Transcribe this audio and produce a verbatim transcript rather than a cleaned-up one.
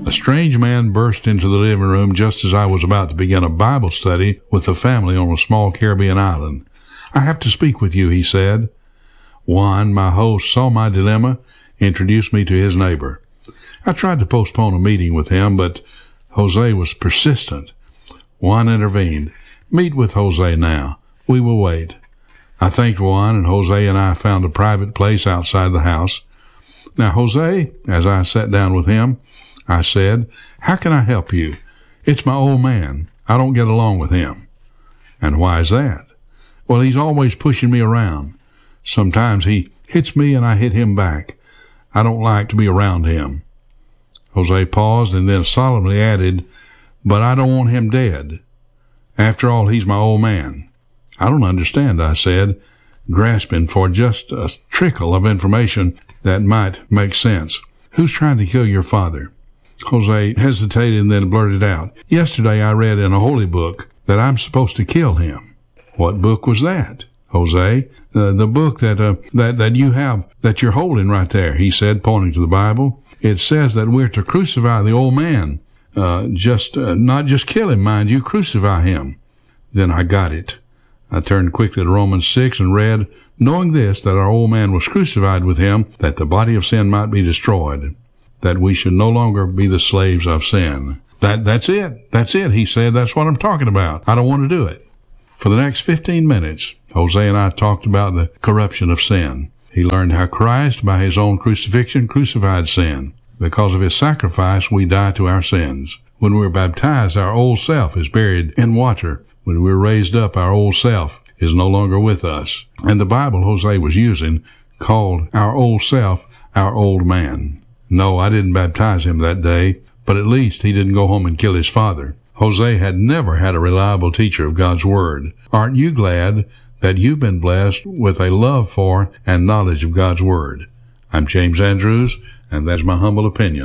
A strange man burst into the living room just as I was about to begin a Bible study with the family on a small Caribbean island. "I have to speak with you," he said. Juan, my host, saw my dilemma, introduced me to his neighbor. I tried to postpone a meeting with him, but Jose was persistent. Juan intervened. "Meet with Jose now. We will wait." I thanked Juan, and Jose and I found a private place outside the house. "Now, Jose," as I sat down with him, I said, "how can I help you? It's my old man. I don't get along with him." "And why is that?" "Well, he's always pushing me around. Sometimes he hits me and I hit him back. I don't like to be around him." Jose paused and then solemnly added, "But I don't want him dead. After all, he's my old man." "I don't understand," I said, grasping for just a trickle of information that might make sense. "Who's trying to kill your father?" Jose hesitated and then blurted out, "Yesterday I read in a holy book that I'm supposed to kill him." "What book was that, Jose?" Uh, the book that, uh, that, that you have, that you're holding right there," he said, pointing to the Bible. "It says that we're to crucify the old man. Uh, just, uh, not just kill him, mind you, crucify him." Then I got it. I turned quickly to Romans six and read, "Knowing this, that our old man was crucified with him, that the body of sin might be destroyed, that we should no longer be the slaves of sin." That, that's it. That's it, he said. "That's what I'm talking about. I don't want to do it." For the next fifteen minutes, Jose and I talked about the corruption of sin. He learned how Christ, by his own crucifixion, crucified sin. Because of his sacrifice, we die to our sins. When we're baptized, our old self is buried in water. When we're raised up, our old self is no longer with us. And the Bible Jose was using called our old self our old man. No, I didn't baptize him that day, but at least he didn't go home and kill his father. Jose had never had a reliable teacher of God's Word. Aren't you glad that you've been blessed with a love for and knowledge of God's Word? I'm James Andrews, and that's my humble opinion.